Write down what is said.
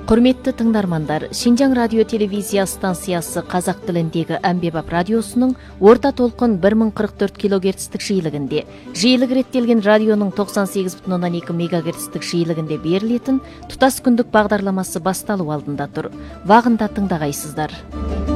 Құрметті тыңдармандар, Шинжаң радио телевизия станциясы қазақ тіліндегі әмбебап радиосының орта толқын 1044 кГц-тік жиілігінде, жиілік реттелген радионың 98,2 МГц-тік жиілігінде берілетін тұтас күндік бағдарламасы басталу алдында тұр. Вағында тыңдағайсыздар.